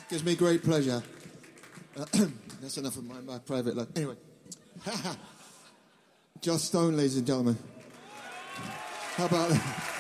Gives me great pleasure. That's enough of my private life. Anyway. Joss Stone, ladies and gentlemen. How about that?